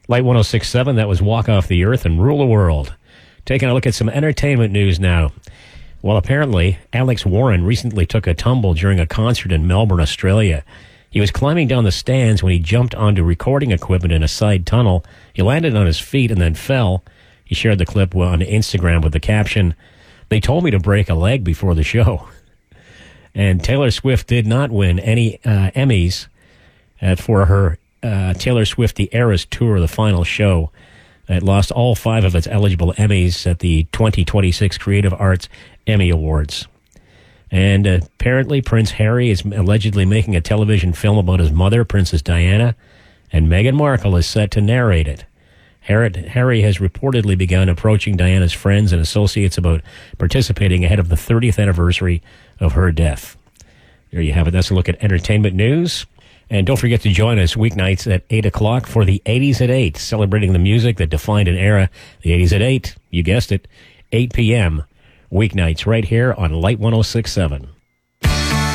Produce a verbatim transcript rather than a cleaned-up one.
Light one oh six point seven, that was Walk Off the Earth and Rule the World. Taking a look at some entertainment news now. Well, apparently, Alex Warren recently took a tumble during a concert in Melbourne, Australia. He was climbing down the stands when he jumped onto recording equipment in a side tunnel. He landed on his feet and then fell. He shared the clip on Instagram with the caption, "They told me to break a leg before the show." And Taylor Swift did not win any uh, Emmys uh, for her uh, Taylor Swift The Eras Tour, the final show. It lost all five of its eligible Emmys at the twenty twenty-six Creative Arts Emmy Awards. And uh, apparently Prince Harry is allegedly making a television film about his mother, Princess Diana, and Meghan Markle is set to narrate it. Harry has reportedly begun approaching Diana's friends and associates about participating ahead of the thirtieth anniversary of her death. There you have it. That's a look at entertainment news. And don't forget to join us weeknights at eight o'clock for the eighties at eight, celebrating the music that defined an era. The eighties at eight, you guessed it, eight p.m. weeknights right here on Light one oh six point seven.